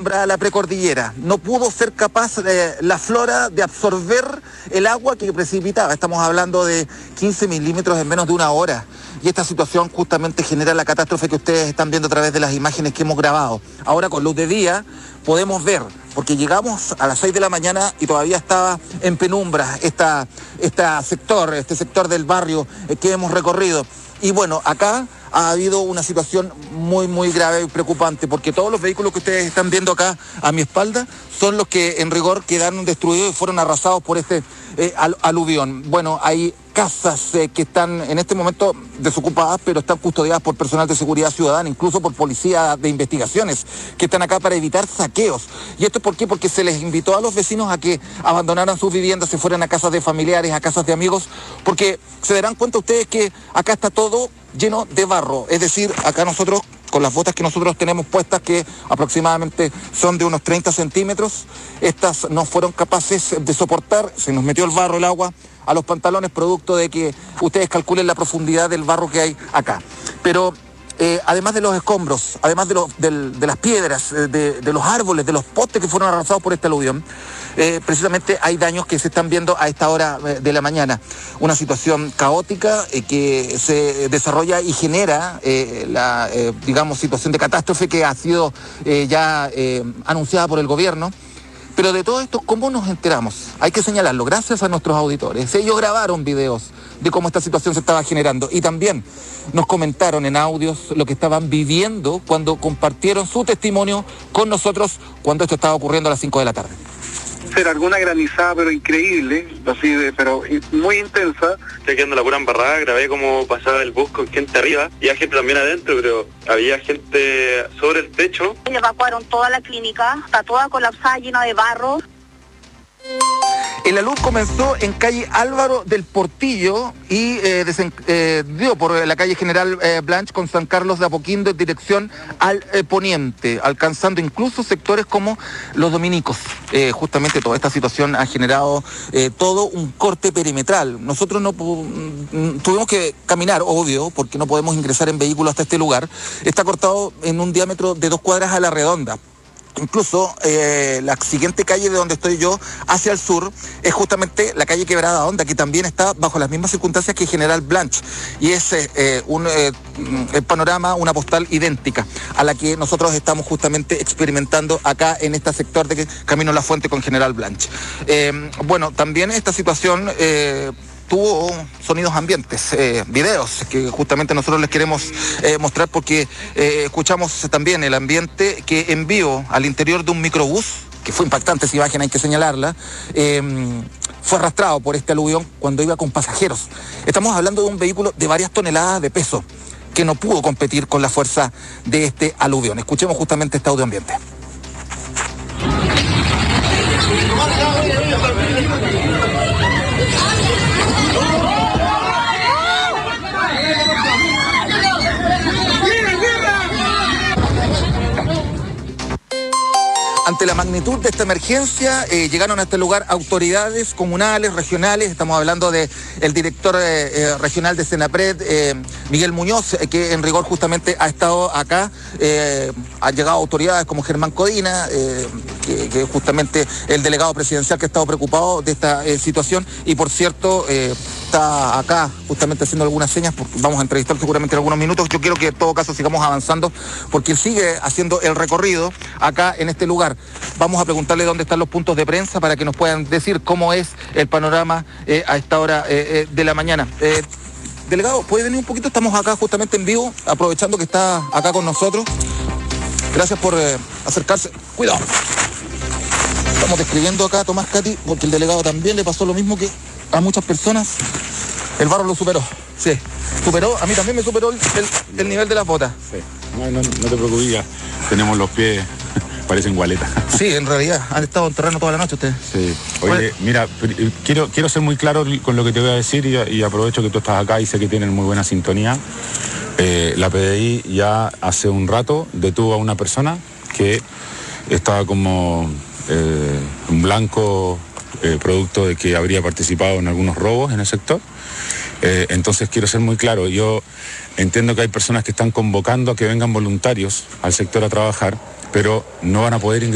penumbra la precordillera. No pudo ser capaz la flora de absorber el agua que precipitaba. Estamos hablando de 15 milímetros en menos de una hora. Y esta situación justamente genera la catástrofe que ustedes están viendo a través de las imágenes que hemos grabado. Ahora con luz de día podemos ver, porque llegamos a las 6 de la mañana y todavía estaba en penumbra este sector del barrio que hemos recorrido. Y bueno, acá ha habido una situación muy grave y preocupante, porque todos los vehículos que ustedes están viendo acá a mi espalda son los que en rigor quedaron destruidos y fueron arrasados por este aluvión. Bueno, hay casas que están en este momento desocupadas, pero están custodiadas por personal de seguridad ciudadana, incluso por policía de investigaciones, que están acá para evitar saqueos. ¿Y esto por qué? Porque se les invitó a los vecinos a que abandonaran sus viviendas, se fueran a casas de familiares, a casas de amigos, porque se darán cuenta ustedes que acá está todo lleno de barro. Es decir, acá nosotros, con las botas que nosotros tenemos puestas, que aproximadamente son de unos 30 centímetros, estas no fueron capaces de soportar, se nos metió el barro, el agua, a los pantalones, producto de que ustedes calculen la profundidad del barro que hay acá. Pero además de los escombros, además de las piedras, de los árboles, de los postes que fueron arrasados por este aluvión, precisamente hay daños que se están viendo a esta hora de la mañana. Una situación caótica que se desarrolla y genera la situación de catástrofe que ha sido ya anunciada por el gobierno. Pero de todo esto, ¿cómo nos enteramos? Hay que señalarlo, gracias a nuestros auditores. Ellos grabaron videos de cómo esta situación se estaba generando y también nos comentaron en audios lo que estaban viviendo cuando compartieron su testimonio con nosotros cuando esto estaba ocurriendo a las 5 de la tarde. Era alguna granizada, pero increíble, pero muy intensa. Estoy quedando la pura embarrada, grabé cómo pasaba el bus con gente arriba, y había gente también adentro, pero había gente sobre el techo. Evacuaron toda la clínica, está toda colapsada, llena de barro. La luz comenzó en calle Álvaro del Portillo y dio por la calle General Blanch con San Carlos de Apoquindo en dirección al poniente, alcanzando incluso sectores como los dominicos. Justamente toda esta situación ha generado todo un corte perimetral. Nosotros no tuvimos que caminar, obvio, porque no podemos ingresar en vehículos hasta este lugar. Está cortado en un diámetro de 2 cuadras a la redonda. Incluso la siguiente calle de donde estoy yo, hacia el sur, es justamente la calle Quebrada Honda, que también está bajo las mismas circunstancias que General Blanch. Y es un panorama, una postal idéntica a la que nosotros estamos justamente experimentando acá en este sector de Camino La Fuente con General Blanch. Bueno, también esta situación tuvo sonidos ambientes, videos que justamente nosotros les queremos mostrar porque escuchamos también el ambiente que en vivo al interior de un microbús, que fue impactante esa imagen, hay que señalarla, fue arrastrado por este aluvión cuando iba con pasajeros. Estamos hablando de un vehículo de varias toneladas de peso que no pudo competir con la fuerza de este aluvión. Escuchemos justamente este audio ambiente. Ante la magnitud de esta emergencia, llegaron a este lugar autoridades comunales, regionales. Estamos hablando del director regional de Senapred, Miguel Muñoz, que en rigor justamente ha estado acá. Han llegado autoridades como Germán Codina, que es justamente el delegado presidencial que ha estado preocupado de esta situación. Y por cierto, está acá justamente haciendo algunas señas, porque vamos a entrevistar seguramente en algunos minutos. Yo quiero que en todo caso sigamos avanzando, porque él sigue haciendo el recorrido acá en este lugar. Vamos a preguntarle dónde están los puntos de prensa para que nos puedan decir cómo es el panorama a esta hora de la mañana. Delegado, ¿puede venir un poquito? Estamos acá justamente en vivo, aprovechando que está acá con nosotros. Gracias por acercarse. Cuidado. Estamos describiendo acá a Tomás Cati, porque el delegado también le pasó lo mismo que a muchas personas. El barro lo superó. Sí, superó, a mí también me superó el nivel de las botas. Sí, no te preocupes, ya tenemos los pies, parecen gualetas. Sí, en realidad, han estado en terreno toda la noche ustedes. Sí, oye, mira, quiero ser muy claro con lo que te voy a decir y aprovecho que tú estás acá y sé que tienen muy buena sintonía. La PDI ya hace un rato detuvo a una persona que estaba como un blanco producto de que habría participado en algunos robos en el sector. Entonces quiero ser muy claro, yo entiendo que hay personas que están convocando a que vengan voluntarios al sector a trabajar, pero no van a poder ingresar